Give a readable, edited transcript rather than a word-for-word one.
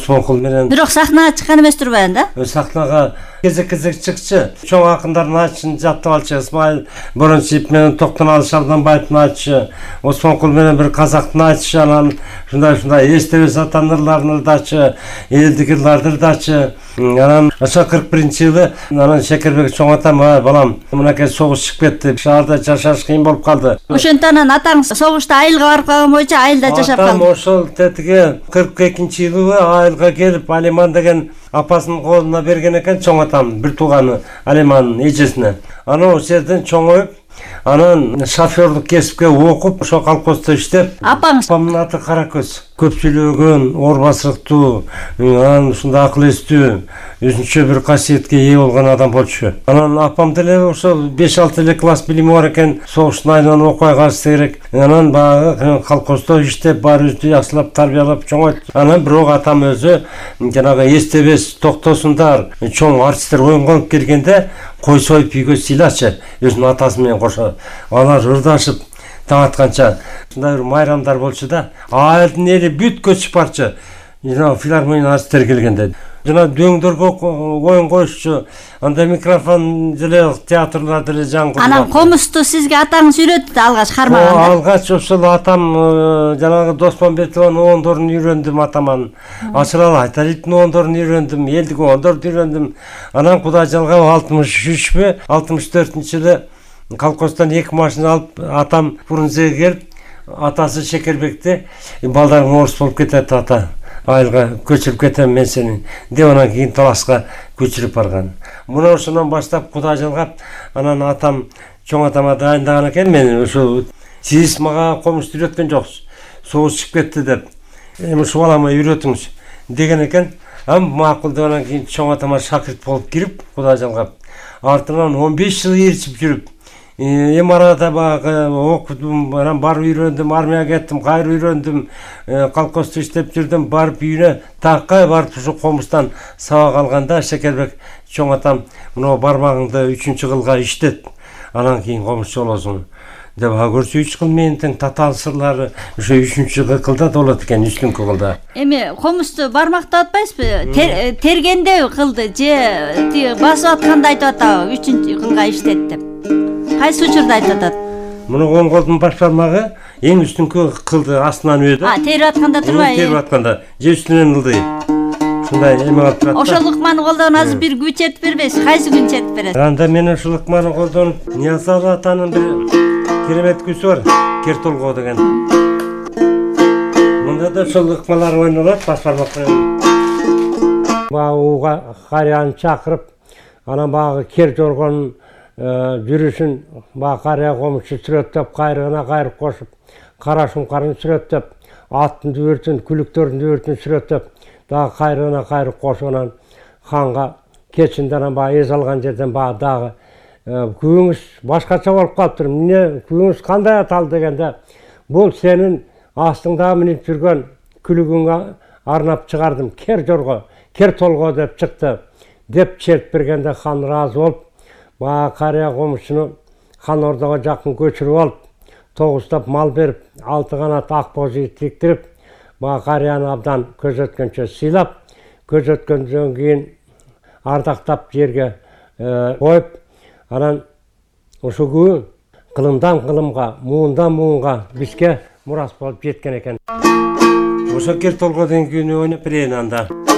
Осмонкул менен. Бирок сахнага чыккан эмес турбайын да? Сахнага кезек чыкчы. Чоң акындардын айтышын жаттап алчы. Исмаил Борончиев менен Токтоналы Шабданбаевдин айтышы, Осмонкул менен бир казактын айтышы, анан ушундай эстебес атанырлардын дачы, элдикирлардын дачы. Анан 41-жылы анан Шекербек чоң атам, балам, мынакей согуш чыгып кетти. Шаарда жашаш кыйын болуп калды. Ошентип анан атаң согушта айылга барып калган боюнча айылда жашап калды. Атам ошол тетиге 42-жылы айылга келип Алиман деген апасынын колуна берген экен, чоң атам, бир тууганы Алимандын эжесине. Анан ошол жерден чоңоюп, анан шофёрлук кесипке окуп, ошо колхоздо иштеп. Апамдын аты Каракөз. Көп сүйлөгөн, оор басырыктуу, анан ушундай акыл эстүү, өзүнчө бир касиетке ээ болгон адам болчу. Анан апам деле ошол 5-6 эле класс билими бар экен, согуштун айынан окуй калышы керек. Анан баягы колхоздо иштеп, баарыбызды жакшылап тарбиялап чоңойту. Анан бирок атам өзү жанагы эстебес токтосундар, чоң артисттер оюнга келгенде кой союп үйгө сыйлачы, өзүнүн атасы менен кошо. Алар ырдашып таң атканча ушундай бир майрамдар болчу да. Айылдын эли бүт көчүп барчу. Жана филармония артисттер келгенде. Жана дөңдөргө оюн коюшчу. Анда микрофон деле театрлар деле жаңгырды. Анан комузду сизге атаңыз үйрөттү алгач кармаганда. Алгач ошол атам жанагы Досмонбетованын оондорун үйрөндүм атаман. Ачырал Айталиевдин оондорун үйрөндүм, элдик оондорду үйрөндүм. Анан Кудай жалгап 63 64-жылы колхоздон 2 машина алып атам Фурунзеге келип, атасы Шекербекти балдарың орус болуп кетет ата. Айылга көчүрүп кетем мен сени деп анан кийин Таласка көчүрүп барган. Мына ошондон баштап Кудай жалгап, анан атам чоң атама дайындаган экен мени. Ошо сиз мага комушту үйрөткөн жоксуз. Согуш чыгып кетти деп. Эми ушул балама үйрөтүңүз деген экен. Макул деп анан кийин чоң атама шакирт болуп кирип, Кудай жалгап. Артынан 15 жыл ээрчип жүрүп, эми арада баягы окудум, анан барып үйрөндүм, армияга кеттим, кайра үйрөндүм, колхоздо иштеп жүрдүм, барып үйүнө такка барып ушу комуздан сабак алганда Шекербек чоң атам мына бармагыңды 3-кылга иштет, анан кийин комузчу болосуң деп көрсө 3 кыл менен тең татаал сырлары ошо 3-кылда болот экен, үстүңкү кылда. Эми комузду бармакта атпайсызбы? Тергенде кылды же басып атканда айтып атабы 3-кылга иштет деп? Кайсы учурда айтып атат? Муну оң колдун баш бармагы эң үстүңкү кылды астынан өйдө. Терип атканда турбайбы? Терип атканда же үстүнөн ылдый. Ушундай эме кылып турат. Ошол ыкманы колдонуп азыр бир күч этип бербейсиз? Кайсы күч этип берет? Анда мен ошол ыкманы колдонуп, Ниязалы атанын бир керемет күчү бар, Кертолго деген. Мында да ошол ыкмалар ойнолот, баш бармак менен. Бага карыяны чакырып, анан багы кер жоргонун жүрүшүн карыя комузчу сүрөттөп, кайрыгына кайрып кошуп, кара шуңкарын сүрөттөп, аттын дүбүртүн, күлүктөрдүн дүбүртүн сүрөттөп, дагы кайрыгына кайрып кошуп, анан ханга кечинде анан баягы эз алган жерден баягы дагы күбүңүз башкача болуп калыптыр. Эмне күбүңүз кандай аталды дегенде, бул сенин астыңда минип жүргөн күлүгүңө арнап чыгардым, кер жорго, Кертолго деп чыкты деп чертип бергенде хан ыраазы болуп, баа карыя комузчуну хан ордого жакын көчүрүп алып, тогузтап мал берип, 6 канат ак боз ит тиктирип, баа карыяны абдан көзөткөнчө сыйлап, көзөткөндөн кийин ардактап жерге коюп, анан ошол күбү кылымдан кылымга, муундан муунга бизге мурас болуп жеткен экен. Ошо Кертолго деген күнү ойноп берейин анда.